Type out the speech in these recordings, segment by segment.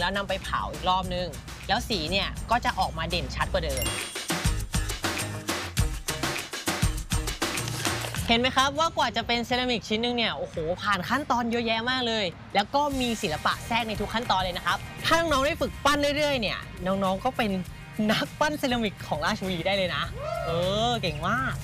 แล้วนำไปเผาอีกรอบนึงแล้วสีเนี่ยก็จะออกมาเด่นชัดกว่าเดิมเห็นไหมครับว่ากว่าจะเป็นเซรามิกชิ้นนึงเนี่ยโอ้โหผ่านขั้นตอนเยอะแยะมากเลยแล้วก็มีศิลปะแทรกในทุกขั้นตอนเลยนะครับถ้าน้องๆได้ฝึกปั้นเรื่อยๆเนี่ยน้องๆก็เป็นนักปั้นเซรามิกของราชบุรีได้เลยนะเก่งมาก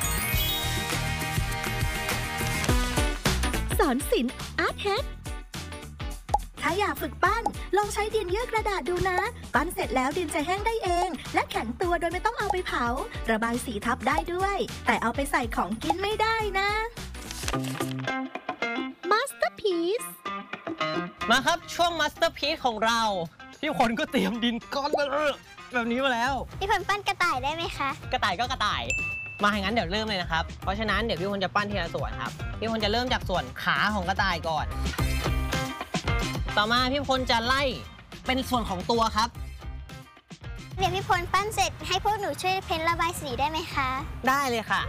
สอนศิลป์อาร์ตแฮกถ้าอยากฝึกปั้นลองใช้ดินเยื่อกระดาษดูนะปั้นเสร็จแล้วดินจะแห้งได้เองและแข็งตัวโดยไม่ต้องเอาไปเผาระบายสีทับได้ด้วยแต่เอาไปใส่ของกินไม่ได้นะ Masterpiece มาครับช่วง Masterpiece ของเราพี่พลก็เตรียมดินก้อนแบบนี้มาแล้วพี่พลปั้นกระต่ายได้ไหมคะกระต่ายก็กระต่ายมาอย่างนั้นเดี๋ยวเริ่มเลยนะครับเพราะฉะนั้นเดี๋ยวพี่พลจะปั้นทีละส่วนครับพี่พลจะเริ่มจากส่วนขาของกระต่ายก่อนต่อมาพี่พลจะไล่เป็นส่วนของตัวครับเดี๋ยวพี่พลปั้นเสร็จให้พวกหนูช่วยเพ้นระบายสีได้ไหมคะได้เลยค่ะ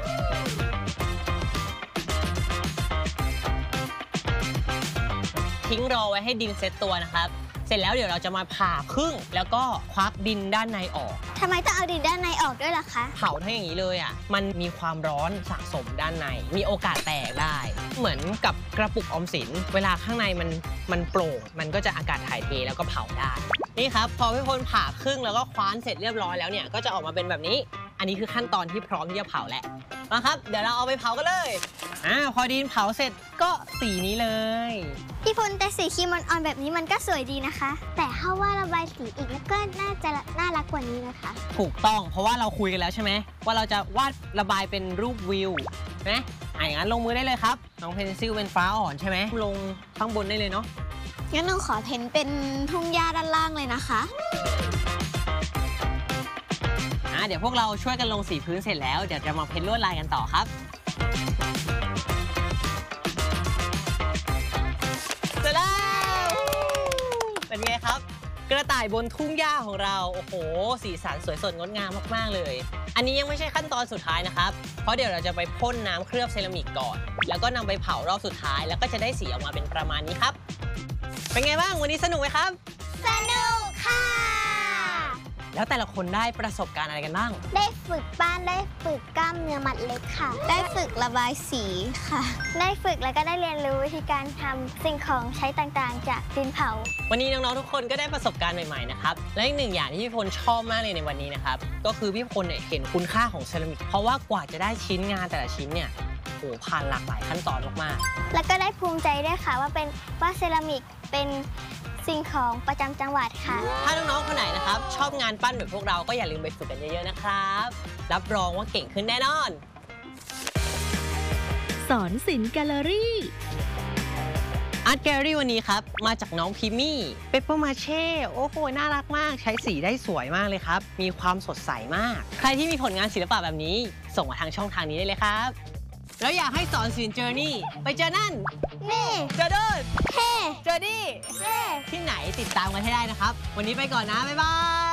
ทิ้งรอไว้ให้ดินเซตตัวนะครับเสร็จแล้วเดี๋ยวเราจะมาผ่าครึ่งแล้วก็ควักดินด้านในออกทำไมต้องเอาดินด้านในออกด้วยล่ะคะเผาถ้าอย่างนี้เลยมันมีความร้อนสะสมด้านในมีโอกาสแตกได้เหมือนกับกระปุกออมสินเวลาข้างในมันโปร่งมันก็จะอากาศถ่ายเทแล้วก็เผาได้นี่ครับพอพี่พลผ่าครึ่งแล้วก็คว้านเสร็จเรียบร้อยแล้วเนี่ยก็จะออกมาเป็นแบบนี้อันนี้คือขั้นตอนที่พร้อมที่จะเผาแล้วมาครับเดี๋ยวเราเอาไปเผากันเลยพอดินเผาเสร็จก็สีนี้เลยพี่พลแต่สีครีมอ่อนๆแบบนี้มันก็สวยดีนะคะแต่ถ้าว่าระบายสีอีกแล้วก็น่าจะน่ารักกว่านี้นะคะถูกต้องเพราะว่าเราคุยกันแล้วใช่ไหมว่าเราจะวาดระบายเป็นรูปวิวนะอย่างนั้นลงมือได้เลยครับน้องเพนซิลเป็นฟ้าอ่อนใช่ไหมลงข้างบนได้เลยเนาะงั้นน้องขอเพ้นเป็นทุ่งหญ้าด้านล่างเลยนะคะเดี๋ยวพวกเราช่วยกันลงสีพื้นเสร็จแล้วเดี๋ยวจะมาเพ้นลวดลายกันต่อครับเสร็จแล้วเป็นไงครับกระต่ายบนทุ่งหญ้าของเราโอ้โหสีสันสวยสดงดงามมากๆเลยอันนี้ยังไม่ใช่ขั้นตอนสุดท้ายนะครับเพราะเดี๋ยวเราจะไปพ่นน้ำเคลือบเซรามิกก่อนแล้วก็นำไปเผารอบสุดท้ายแล้วก็จะได้สีออกมาเป็นประมาณนี้ครับเป็นไงบ้างวันนี้สนุกไหมครับสนุกค่ะแล้วแต่ละคนได้ประสบการณ์อะไรกันบ้างได้ฝึกปั้นได้ฝึกกล้ามเนื้อมัดเล็กค่ะได้ฝึกระบายสีค่ะได้ฝึกแล้วก็ได้เรียนรู้วิธีการทำสิ่งของใช้ต่างๆจากดินเผาวันนี้น้องๆทุกคนก็ได้ประสบการณ์ใหม่ๆนะครับและอีกหนึ่งอย่างที่พี่พลชอบมากเลยในวันนี้นะครับก็คือพี่พลเนี่ยเห็นคุณค่าของเซรามิกเพราะว่ากว่าจะได้ชิ้นงานแต่ละชิ้นเนี่ยโอ้ผ่านหลากหลายขั้นตอนมากๆแล้วก็ได้ภูมิใจด้วยค่ะว่าเซรามิกเป็นสิ่งของประจำจังหวัดค่ะถ้าน้องๆคนไหนนะครับชอบงานปั้นแบบพวกเราก็อย่าลืมไปฝึกกันเยอะๆนะครับรับรองว่าเก่งขึ้นแน่นอนสอนศิลป์แกลเลอรี่อาร์ตแกลเลอรี่วันนี้ครับมาจากน้องพิมี่เปเปอร์มาเช่โอ้โหน่ารักมากใช้สีได้สวยมากเลยครับมีความสดใสมากใครที่มีผลงานศิลปะแบบนี้ส่งมาทางช่องทางนี้ได้เลยครับแล้วอยากให้สอนศิลป์เจอร์นี่ไปเจอนั่นนี่เจอเดินเฮ้เจอนี่เฮ้ที่ไหนติดตามกันให้ได้นะครับวันนี้ไปก่อนนะบ๊ายบาย